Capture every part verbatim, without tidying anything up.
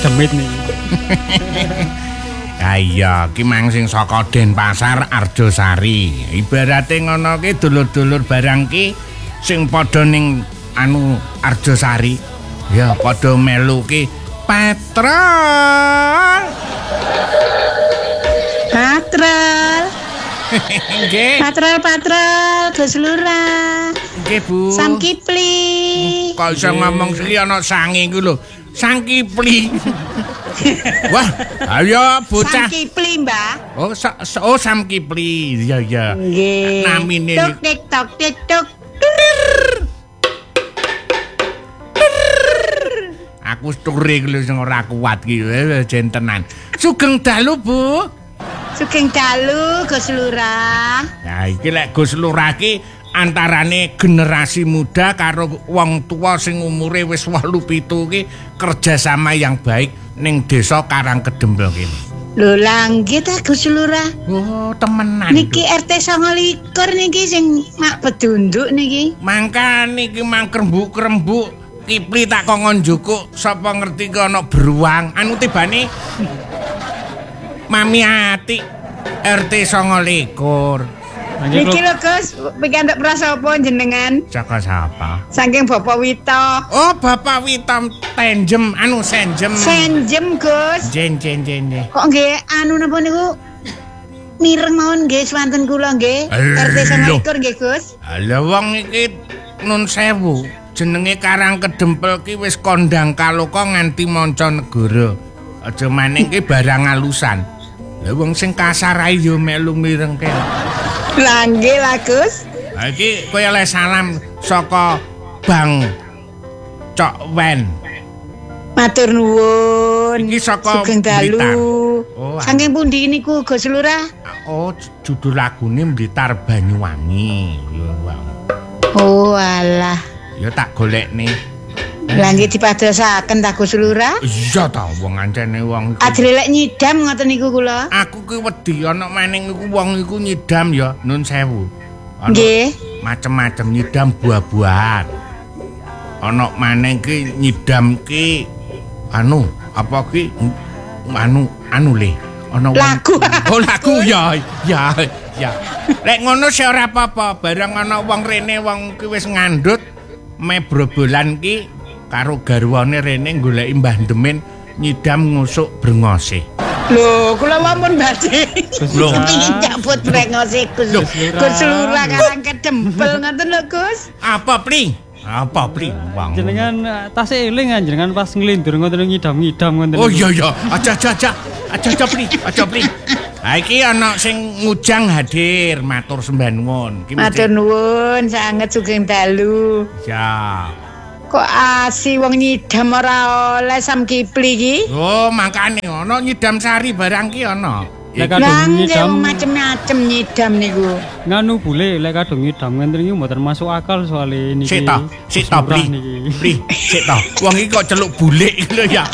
demit nih. Iya, ki mang sing saka Denpasar Arjosari. Ibarate ngono ki dulur-dulur barang ki sing padha ning anu Arjosari. Ya padha melu ki patrol. Patrol. Nggih. Patrol patrol Gus Lurah. Nggih, Bu. Sam Kipli. Kok iso ngomong iki ana sange iku lho. Sang Kipli. Wah, ayo bocah. Sam Kipli, Mbah. Oh, sa, sa, oh Sam Kipli. Iya, iya. Nggih. Namine Tuk tik tok tik tok. Aku sture iki lho sing ora kuat iki jen tenan. Sugeng dalu, Bu. Sugeng dalu Gus Lurah. Nah, iki lek Gus Lurah ki antarane generasi muda karo wong tua sing umure wis wolu pitu ki kerjasama yang baik ning desa Karangkedembel kene. Lho langgih ta Gus Lurah. Oh, temenan. Niki R T likur niki sing mak bedunduk niki. Mangkane iki mang krembuk-krembuk Kipli tak kongon jukuk sapa ngerti ki ana beruang anu tibane Mami Ati R T likur. Niki lho Gus, pikantuk prasa apa jenengan? Saka sapa? Saking Bapak Wito. Oh, Bapak Wito tenjem anu senjem. Senjem Gus. Jen jen jen. jen. Kok nggih anu napa niku? Mireng mawon nggih swanten kula nggih. R T likur nggih Gus. Lha wong iki nun sewu. Jenenge Karangkedempel ki wis kondang kaloka nganti manca negara. Aja maning ki barang alusan. Lah wong sing kasar ae yo melu mireng kene. Lah nggih lah Gus. Ha iki kowe oleh salam saka Bang Cok Wen. Matur nuwun. Iki saka Sugeng dalu. Oh, saking pundi niku Gus Lurah? Oh, judul lagune Blitar Banyuwangi. Yo, Bang. Oh, alah. Ya tak golekne. Lah nggih dipadosaken ta Gus Lurah? Iya ta, wong ancene wong. Ajre lek nyidam ngoten niku kula. Aku ki wedi ana maning iku wong iku nyidam ya, nun sewu. Nggih. Macem-macem nyidam buah-buahan. Ana maning ki nyidam ki anu, apa ki anu anu le. Ana lagu. Oh, lagu ya, ya, ya. Lek ngono sih ora apa-apa, barang ana wong rene wong ki wis ngandhut mebrobolan ki karo garwane rene goleki Mbah Demin nyidam ngusuk brengose. Lho, kula wampun badhe. Lho, kepengin nyambut brengose Gus. Gus Lurah Karangkedempel ngoten lho, Gus. Apa pli? Apa pli? Wong. Jenengan tasih eling jenengan pas nglindur ngoten ngidam-ngidam ngoten. Oh iya iya, aja aja aja. Aja aja pli, aja pli. Ha iki ana sing ngujang hadir, matur sembah nuwun. Matur nuwun, sanget sugeng dalu. Ya. Kok asi wong nyidam ora oleh Sam Kipli iki? Oh, makane ana nyidam sari barang ki ana. Lek kadung nyidam macem-macem nyidam niku. Nganu bule lek kadung nyidam ngenten iki mboten masuk akal soalé niki. Sik ta, sik ta Pli. Pli, sik ta. Wong iki kok celuk bule iki lho ya.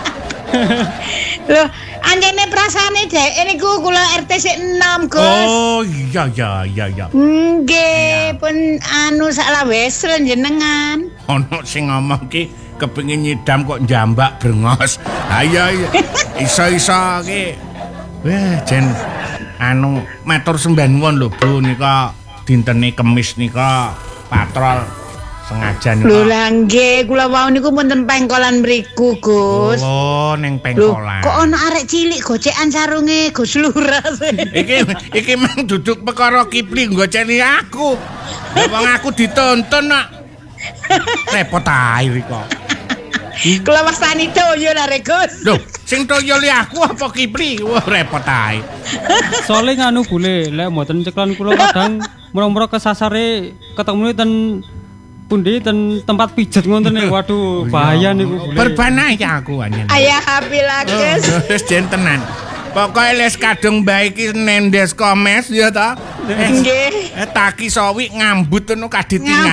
Loh, anjene prasane dhek niku kula R T enam, Gus. Oh, iya iya iya iya. Nggih, pun anu saklawes jenengan. Ono sing ngomong ki kepengin nyidam kok njambak brengos. Ha iya iya. Iso-iso ki. Wah, jen anu matur sembah nuwun lho Bu nika dintene Kemis nika patrol sengaja nika. Lho lah nggih, kula wau niku wonten pengkolan mriku, Gus. Oh, ning pengkolan. Kok ana arek cilik gocekan sarunge Gus Lurah. iki iki mang duduk perkara Kipli goceni aku. Lah wong aku ditonton nak. Repot ae kok. Kula wastani toyo lah rek Gus. Lho, sing toyo li aku apa Kipli? Wah, repot ae. Soale nganu bule, lek mboten ceklan kula kadang murah-murah kesasare ketemu ten pundi ten tempat pijet ngoten niku. Waduh, bahaya niku bule. Berban ae aku anjen. Ayah hapi lah Gus. Wis jen tenan. Pokoke les kadung bae iki nendes komes ya ta. Nggih. Eh taki sawi ngambut ngono kadit ingat.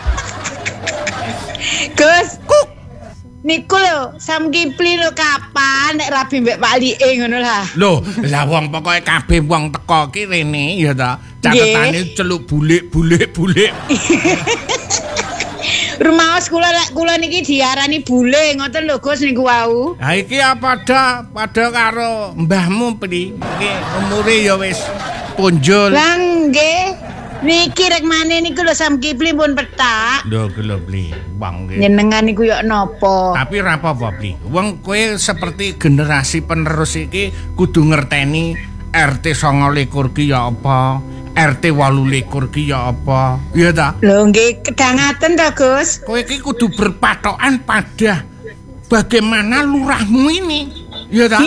Gus, kuk. Niku lho, Sam Kipli lho kapan nek rabi mbek Pak Liing ngono lah. Lho, lah wong pokoke kabeh wong teko ki rene ya ta. Catetane celuk bulik-bulik-bulik. Rumaos kula lek kula niki diarani bule ngoten lho Gus niku wau. Ha iki apa pada pada karo mbahmu Pli. Iki umure ya wis punjul. Lah nggih. Niki rek maneh niku lho Sam Kipli pun petak. Lho lho Pli, wong iki. Nyenengan niku yo napa? Tapi ora apa-apa Pli. Wong kowe seperti generasi penerus iki kudu ngerteni R T sanga likur ki ya apa, R T wolu likur ki ya apa. Iya ta? Lho nggih kedangaten to Gus. Kowe iki kudu berpatokan pada bagaimana lurahmu ini. Iya ta?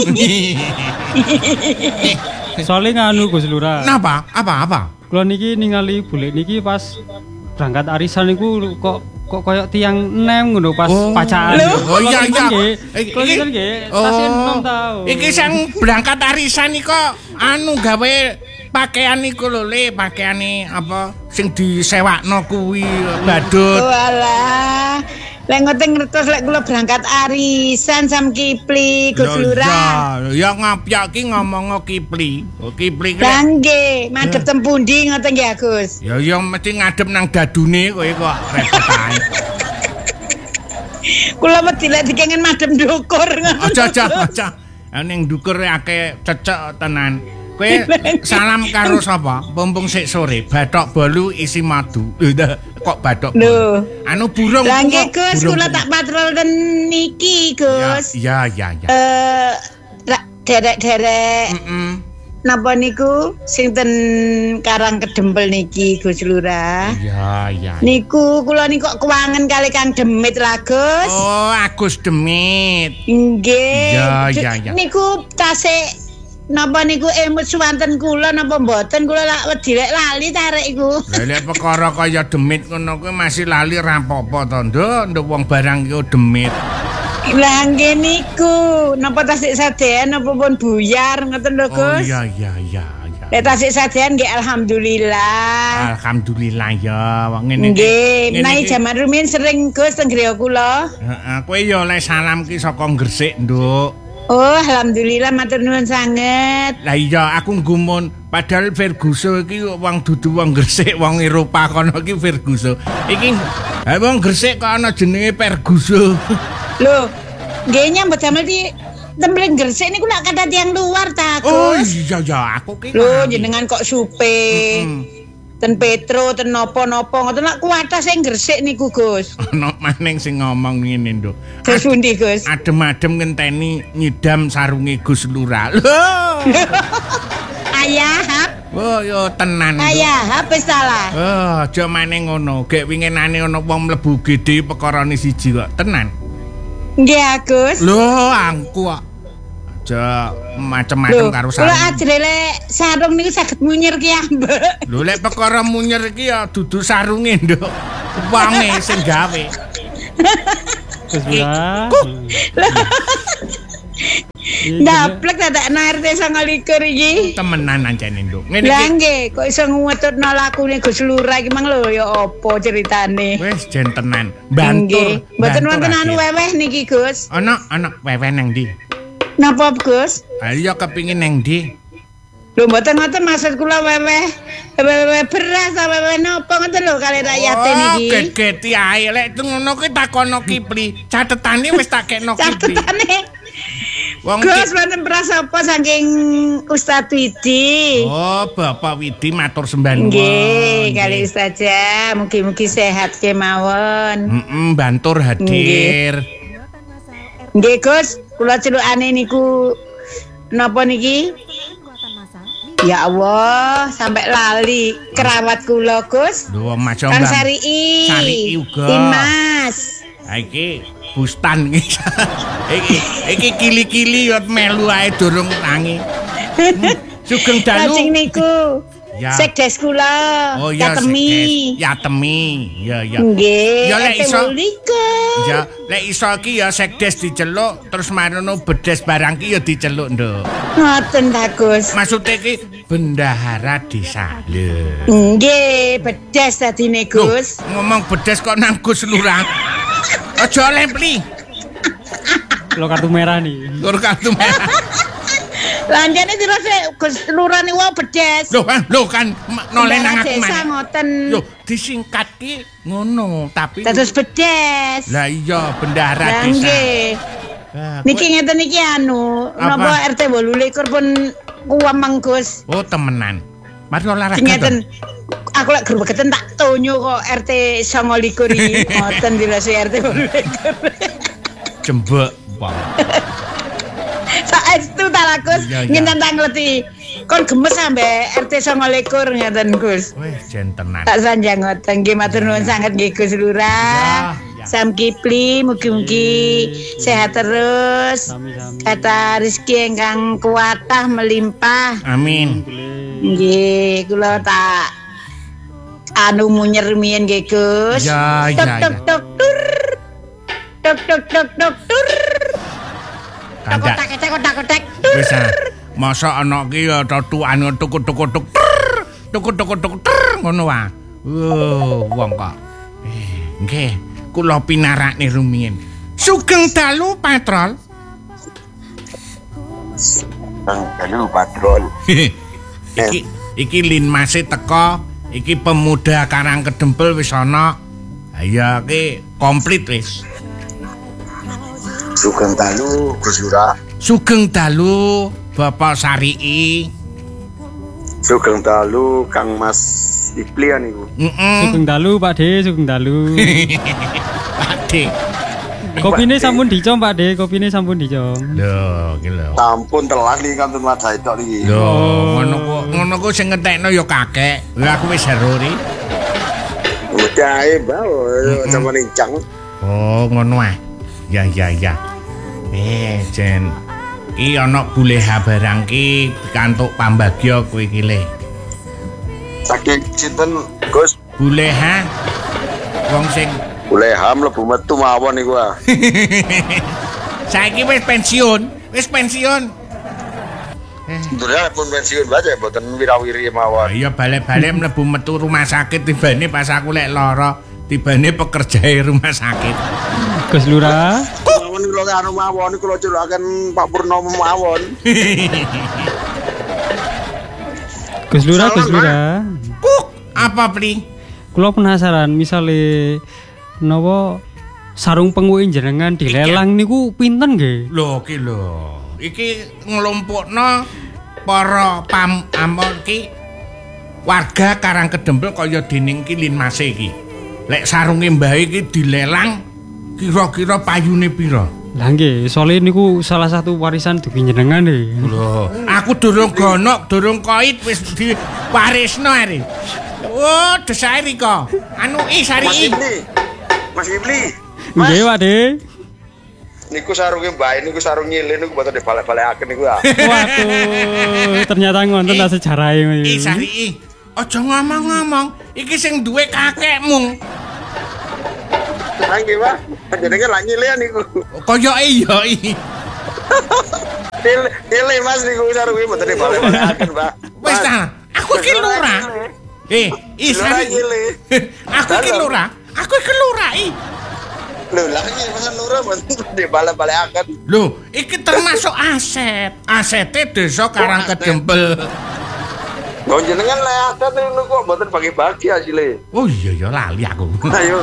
Soalnya nganu Gus Lurah. Napa? Apa apa? Kalau niki ningali bule niki pas berangkat arisan niku kok kok koyok tiang nem ngono pas oh, pacaan. Oh iya iya. Iki kan nggih stasiun enam tahun. Iki sing berangkat arisan iki kok anu gawe pakaian iku lho Le, pakaiane apa sing disewakno kuwi badut. Walah. Lek ngoten ngertos lek kula berangkat arisan Sam Kipli Gus Lurah. Ya ya ngapyak ki ngomong Kipli. Oh Kipli ki. Lah nggih, madhep teng pundi ngoten nggih Gus. Ya ya mesti ngadep nang dadune kowe kok repot ae. Kula wedi lek dikengen madhep ndukur ngoten. Aja aja aja. Ning ndukur akeh cecek tenan. Kowe salam karo sapa? Pompong sik sore, bathok bolu isi madu. Kok bathok? Lho. Anu burung. Lah nggih Gus, kula tak patrol ten niki Gus. Ya ya ya. Eh derek-derek. Heeh. Napa niku sing ten Karang Kedempel niki Gus Lurah? Ya ya. Niku kula niku kok kewangen kali Kang Demit lah Gus. Oh, Agus Demit. Nggih. Ya ya ya. Niku tasik napa niku emut suwanten kula napa mboten kula lak wedi lek lali tarik iku. Lah lek perkara kaya Demit ngono kuwi masih lali ra apa-apa to, Nduk. Nduk wong barang iki Demit. Lah nggih niku napa tasik sadean napa pun buyar ngoten lho Gus. Oh iya iya iya iya. Lek tasik sadean nggih alhamdulillah. Alhamdulillah ya wong ngene iki. Nggih, menawi jaman rumiyin sering Gus teng griya kula. Heeh, kowe ya oleh salam ki saka Gresik, Nduk. Oh, alhamdulillah matur nuwun sanget. Lah iya aku gumun padahal Ferguson iki wong dudu wong Gresik, wong Eropa kono iki Ferguson. Iki ha wong Gresik kok ana jenenge Ferguson. Lho, nggih nyambut damel di templeng Gresik niku lak kata tiyang luar ta, Gus. Oh iya ya aku ki. Lho, jenengan kok supe. Mm-mm. Ten Petro, ten napa-napa ngoten lak kuwatah sing Gresik niku, Gus. Ana maning sing ngomong ngene, Nduk. Terus pundi, Gus? Adem-adem ngenteni nyidam sarunge Gus Lurah. Lho. Ayah. Oh, yo tenan. Ayah, wis salah. Oh, aja maning ngono. Gek winginane ana wong mlebu G D pekarane siji kok. Tenan. Nggih, Gus. Lho, angku kok. Aja macem-macem karo sarung. Kula ajre lek sarung niku saged munyer ki ambek. Lho lek perkara munyer iki ya dudu sarunge, Nduk. Wonge sing gawe. Wis ora. Ndaplek dadak R T sanga likur iki. Temenan ancene, Nduk. Ngene Lah iki. nggih, kok iso nguwetutno lakune Gus Lurah iki mang lho ya apa ceritane. Wis jen tenan. Bantur. Mboten wonten anu weweh niki, Gus. Ana ana weweh nang ndi? Napa, Gus? Ha iya kepengin nang ndi? Lho mboten ngoten maksud kula weweh weweh beras ta weweh napa ngoten lho kali rakyate niki. Oh, get-geti ae lek ngono kuwi takono Kipli. Catetane wis tak kekno Kipli. Catetane. Wong Gus wonten pras apa saking Ustaz Widi? Oh, Bapak Widi matur sembah nuwun. Nggih, kali saja mugi-mugi sehat kemawon. Heeh, bantur hadir. Nggih, Gus, kula celukane niku napa niki? Ya Allah, sampai lali kerawat kula, Gus. Lho, Mas Kang Sarii. Sarii uga. Dimas. Ha iki bustan iki. iki iki kili-kili yo melu ae durung tangi. Sugeng dalu. Lajeng niku. Ya. Sekdes kula. Oh ya, Yatemi. Yatemi. Ya ya. Nggih. Ya lek iso. Ya, lek iso iki ya sekdes diceluk terus marono bedes barang ki ya diceluk, Nduk. Ngoten ta, Gus. Maksude ki bendahara desa. Lho. Nggih, bedes dadine, Gus. Loh, ngomong bedes kok nang Gus Lurah. Aja lempli. Lo kartu merah nih. Lur kartu merah. Lanjane dirase Gus Lurah niku bedes. Loh, kan, loh kan noleh nang aku Desa maneh. ngoten. Loh, disingkat ki ngono, tapi Dados bedes. lah iya bendahara Lah desa. nggih. Ah, Niki ngeten iki anu, Apa? napa R T delapan likur pun kuwamang Gus. Oh, temenan. Mari olahraga. Ngeten. Aku lek grebegeten tak tonyo kok R T sembilan likur iki. Ngoten dirase R T delapan likur. Jembek, Pak. Saestu ta lah Gus, Iya, iya. nginten tak ngleti. Kon gemes sampe R T sembilan likur ngeten Gus. Wih, jen tenan. Tak sanjang ngoten nggih matur nuwun sanget nggih Gus Lurah. Ya, ya. Sam Kipli mugi-mugi sehat terus. Sami-sami. Kata rezeki ingkang kuatah melimpah. Amin. Nggih, kula tak anu munyer miyen nggih Gus. Ya, Tok ya, tok ya. tok tur. Tok tok tok tok tur. Kandak. Kotak kotak kotak kotak. Wis ah. Masa ana ki ya tutukan tuk-tuk-tuk. Tuk-tuk-tuk ngono wae. Wo, wong kok. Eh, nggih, kula pinarakne rumiyin. Sugeng dalu patrol. Bang Dalu patrol. iki iki Lin Mase teko, iki pemuda Karang Kedempel wis ana. Ha iya ki komplit wis. Sugeng dalu Gus Lurah. Sugeng dalu Bapak Sarii. Sugeng dalu Kang Mas Iplian niku. Heeh. Sugeng dalu Pak De, sugeng dalu. Pakde. Kopine sampun dicom Pak De, kopine sampun dicom. Lho, iki lho. Sampun telas niki kanten Madai tok niki. Lho, ngono ku ngono ku sing ngetekno ya kakek. Lah aku wis hero ri. Udah ae, Mbak. Sama nincang. Oh, ngono ah. Ya ya ya. Eh, jen. Ki ana buleha barang ki pikantuk pambagya kowe iki le. Saking sinten Gus? Buleha wong sing Boleh ham mlebu metu mawon niku ah. saiki wis pensiun, wis pensiun. Eh, Sebenarnya pun pensiun bae mboten wirawiri mawon. iya balik-balik mlebu metu rumah sakit tibane pas aku lek lara, tibane pekerjae rumah sakit. Gus Lurah. Mawon kula karo mawon kula curaken Pak Purnomo mawon. Gus Lurah, Gus Lurah. Kuk, apa pli? Kula penasaran misale napa sarung penguin jenengan dilelang niku pinten nggih? Lho ki lho. Iki nglumpukno para pam amon ki warga Karang Kedempel kaya dening ki Lin Mase iki. Lek sarunge mbah iki dilelang kira-kira payune pira? Lah nggih, soalnya niku salah satu warisan dugi jenengan nggih. Lho, aku durung gonok, durung koit wis diwarisno are. Oh, desae riko. Anu i sari Mas i. Ibli. Mas Ibli. Nggih, Pak De. Niku sarunge Mbak niku sarung nyilih niku mboten dibalik-balikaken niku ah. Waduh, ternyata ngonten ta sejarahe. I sari i. Aja ngomong-ngomong, iki sing duwe kakekmu. Ha nggih, Pak. Jenenge lak nyilih niku. Kaya iya i. Nyilih nyilih Mas niku sarunge mboten dibalik-balikaken, Pak. Wis ta, aku iki lurah. Eh, i sari. Aku iki lurah. Aku iki lurah i. Lho, lah iki Mas Lurah mboten dibalik-balikaken. Lho, iki termasuk aset. Asete desa Karang Kedempel. Lho jenengan lek ada niku kok mboten bagi-bagi asile. Oh iya ya lali aku. Ayo.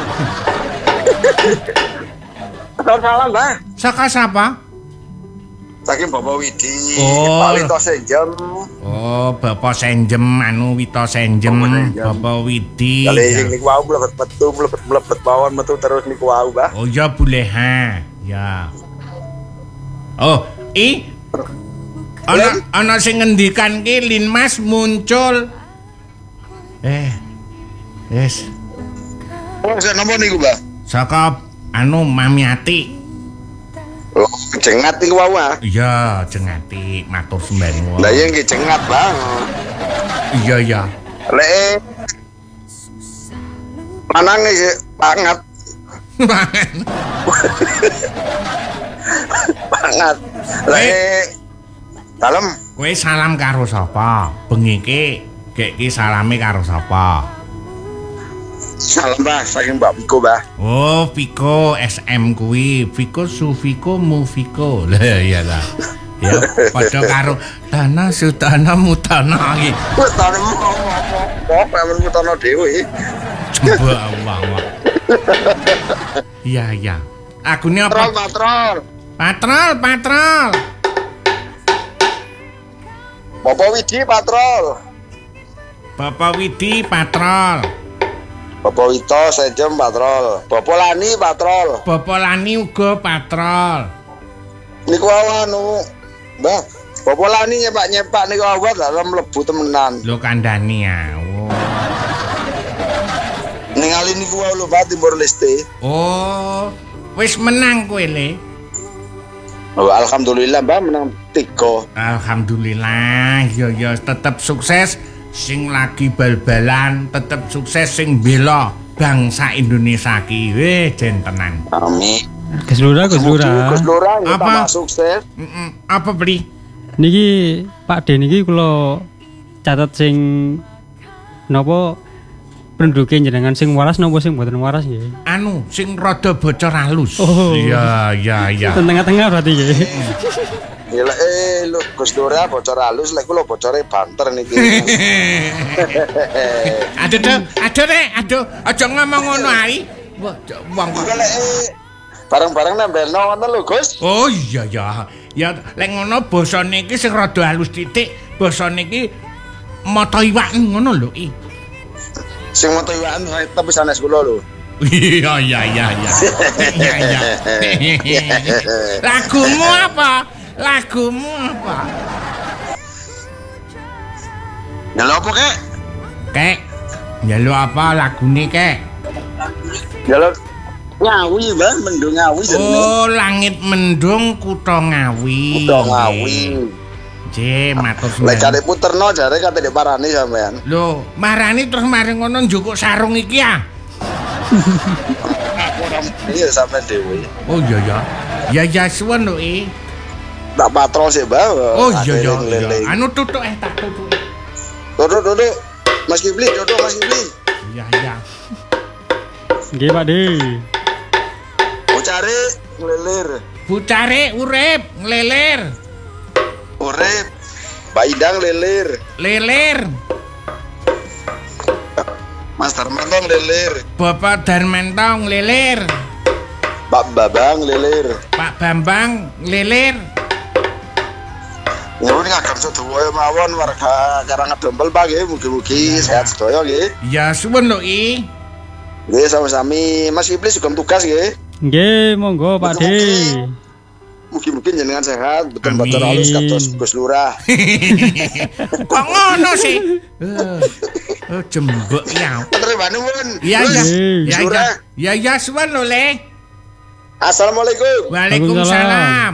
Salam, Mbak. Saka siapa? Saking Bapak Widi, Oh. Pak Wito Senjem. Oh, Bapak Senjem anu Wito Senjem, Bapak Senjem. Bapak Widi. Kali Ya. sing niku wau mlebet metu, mlebet mlebet mawon metu terus niku wau, Mbak. Oh ya buleha. Ya. Oh, i ana ana sing ngendikan ki Lin Mas muncul. Eh. Yes. Oh, saya napa niku, Mbak? Saka anu Mamiati. Oh, cengat niku wau ah. Iya, jengati matur sembahyang. Lah iya nggih cengat, Bang. Iya ya. Lek lanang iki banget. Banget. Lek dalem Kowe salam karo sapa? Bengi iki gek ki salame karo sapa? salam Mbah saking Mbak Piko, Mbah. Oh, Viko S M kuwi. Viko Sufiko Mufiko. Lah iya lah. Ya padha karo dana sudana mutana iki. Wis tanemu apa men mutana dhewe. Coba Allah. Iya iya. Aku ini apa? Patrol, patrol. Patrol, patrol. Bapak Widi patrol. Bapak Widi patrol. Bapak Wito sejem patrol. Bapak Lani patrol. Bapak Lani uga patrol. Niku anu, Mbah. Bapak Lani nyepak-nyepak niku awat dalam mlebu temenan. Lho kandhani ya. Oh. Ningali niku wae lho Pak Timur Leste. Oh, wis menang kowe le. Oh, alhamdulillah Mbah menang tiga. Alhamdulillah, ya ya tetep sukses. Sing lagi bal-balan tetep sukses sing bela bangsa Indonesia ki. Weh, jen tenan. Amin. Gus Lurah, Gus Lurah. Gus Lurah Apa? Sukses. Mm-mm. Apa beli? Niki Pak D niki kula catet sing napa penduduke jenengan sing waras napa sing mboten waras nggih. Anu, sing rada bocor halus. Oh. Iya, iya, iya. Tengah-tengah berarti nggih. Ya lek eh lu Gus Lurah bocor halus lek kula bocore banter niki. Aduh, aduh, aduh, Rek, aduh, aja ngomong ngono ae. Wah, wong Kok lek eh, bareng-bareng nembelno ngoten lho Gus. Oh iya ya. Ya lek ngono basane iki sing rada halus titik, basane iki mata iwak ngono lho i. Sing moto iwakan tapi sanes kula lho. Iya iya iya iya. Iya iya. Lagumu apa? Lagumu apa? Nyalo apa kek? Kek. Nyalo apa lagune kek? Nyalo Ngawi, Mbah, mendung Ngawi jenenge. Oh, langit mendung kutha Ngawi. Kutha Ngawi. J, matur Lek suwun. jare puterno jare kate diparani sampean. Lho, marani terus mari ngono njukuk sarung iki ya. Iya sampean dhewe. Oh iya ya. Ya ya suwun lho i. Tak patrol sih, Mbah. Oh iya ya. Akhirnya Anu tutuk eh tak tutuk. Duduk, duduk. Mas Kibli, duduk Mas Kibli. Iya iya. Nggih Pak D. Ucare ngelilir. Bucare urip nglelir. Urip. Mbak Idang lilir. Lilir. Mas Darmanto lilir. Bapak Darmanto ngelilir. Pak Babang lilir. Pak Bambang ngelilir. Nyuwun ngagem sedaya mawon warga Karangdompel Pak nggih, mugi-mugi sehat sedaya nggih. Ya suwun lho i. Nggih sami-sami Mas Kibli sugeng tugas nggih. Nggih, monggo Pak D. Mugi-mugi jenengan sehat, betul Amin. betul halus kados Gus Lurah. Kok ngono sih? Eh, oh, jembek ya. Terima nuwun. Iya iya. Gus Ya ya. Lurah. Ya ya suwun lho le. Assalamualaikum. Waalaikumsalam.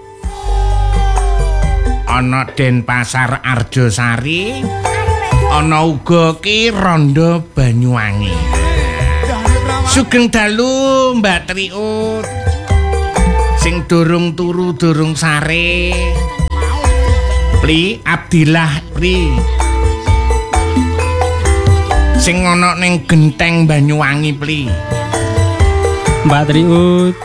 Ana Denpasar Arjosari, ana uga ki Rondo Banyuwangi. Sugeng dalu Mbak Triut. Sing durung turu durung sare. Pli Abdillah Pri. Sing ana ning Genteng Banyuwangi Pli. Mbak Triut.